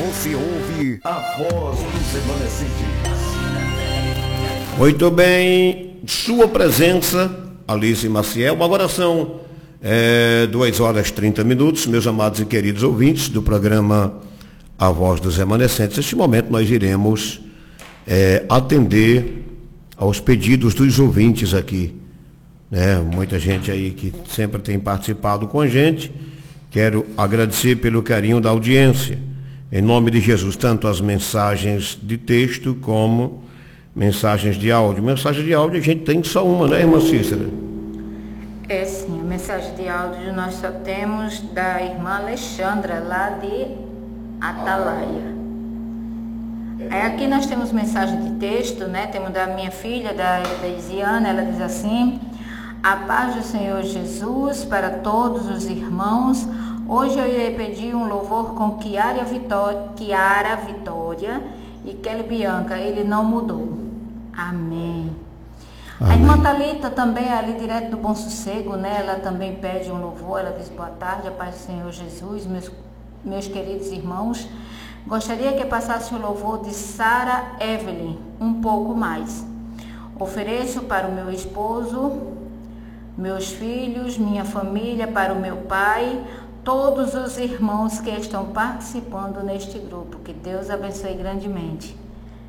você ouve a voz dos remanescentes. Muito bem, sua presença, Alice Maciel. Agora são 2h30, meus amados e queridos ouvintes do programa A Voz dos Remanescentes. Neste momento nós iremos atender aos pedidos dos ouvintes aqui, né? Muita gente aí que sempre tem participado com a gente. Quero agradecer pelo carinho da audiência. Em nome de Jesus, tanto as mensagens de texto como mensagens de áudio. Mensagem de áudio a gente tem só uma, né, irmã Cícera? É sim, a mensagem de áudio nós só temos da irmã Alexandra, lá de Atalaia. Aqui nós temos mensagem de texto, né? Temos da minha filha, da Isiana. Ela diz assim: a paz do Senhor Jesus para todos os irmãos. Hoje eu irei pedir um louvor com Kiara Vitória e Kelly Bianca. Ele não mudou. Amém. A irmã Thalita também, ali direto do Bom Sossego, né? Ela também pede um louvor. Ela diz: boa tarde, a paz do Senhor Jesus, meus queridos irmãos. Gostaria que passasse o louvor de Sara Evelyn, um pouco mais. Ofereço para o meu esposo, meus filhos, minha família, para o meu pai, todos os irmãos que estão participando neste grupo. Que Deus abençoe grandemente.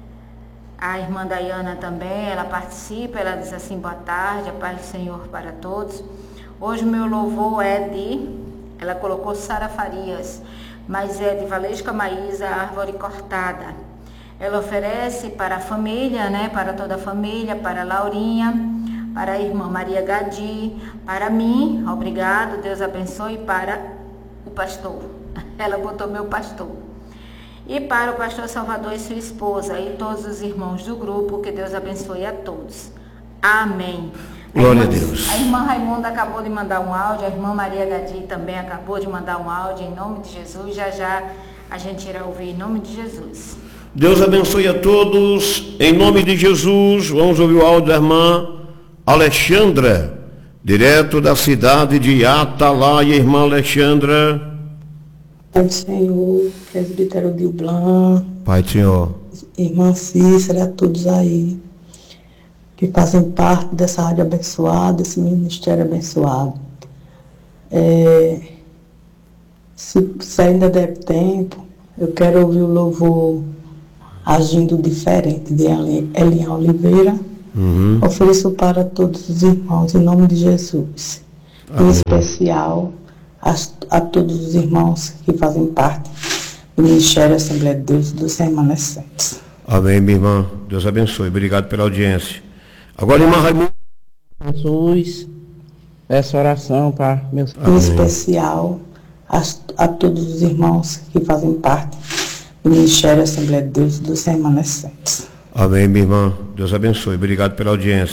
A irmã Dayana também, ela participa, ela diz assim: boa tarde, a paz do Senhor para todos. Hoje o meu louvor ela colocou Sara Farias, mas é de Valesca Maísa, Árvore Cortada. Ela oferece para a família, né, para toda a família, para a Laurinha, para a irmã Maria Gadi, para mim, obrigado, Deus abençoe, para o pastor. Ela botou meu pastor. E para o pastor Salvador e sua esposa e todos os irmãos do grupo, que Deus abençoe a todos. Amém. Glória a Deus. A irmã Raimunda acabou de mandar um áudio, a irmã Maria Gadi também acabou de mandar um áudio, em nome de Jesus. Já já a gente irá ouvir em nome de Jesus. Deus abençoe a todos, em nome de Jesus. Vamos ouvir o áudio da irmã Alexandra, direto da cidade de Atalaia. Irmã Alexandra. Pai do Senhor, presbítero Gilblan, Pai do Senhor, irmã Cícera, todos aí que fazem parte dessa rádio abençoada, desse ministério abençoado. Se ainda der tempo, eu quero ouvir o louvor Agindo Diferente, de Elian Oliveira. Ofereço para todos os irmãos, em nome de Jesus. Em especial a todos os irmãos que fazem parte do Ministério Assembleia de Deus dos Remanescentes. Amém, minha irmã. Deus abençoe. Obrigado pela audiência. Agora, irmã Raimunda. Jesus, essa oração para meus... Em especial a todos os irmãos que fazem parte do Ministério Assembleia de Deus dos Remanescentes. Amém, minha irmã. Deus abençoe. Obrigado pela audiência.